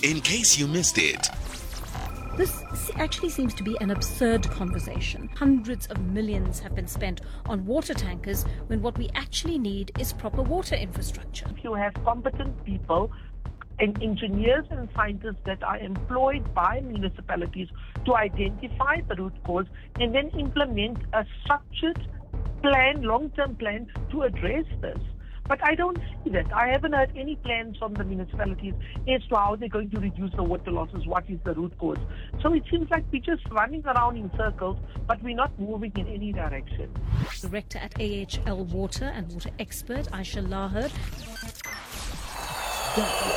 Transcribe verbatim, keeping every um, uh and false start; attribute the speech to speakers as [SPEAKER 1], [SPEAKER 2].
[SPEAKER 1] in case you missed it.
[SPEAKER 2] This actually seems to be an absurd conversation. Hundreds of millions have been spent on water tankers when what we actually need is proper water infrastructure.
[SPEAKER 3] If you have competent people and engineers and scientists that are employed by municipalities to identify the root cause and then implement a structured plan, long-term plan to address this. But I don't see that. I haven't heard any plans from the municipalities as to how they're going to reduce the water losses, what is the root cause. So it seems like we're just running around in circles, but we're not moving in any direction.
[SPEAKER 2] Director at A H L Water and water expert Aisha Lahar.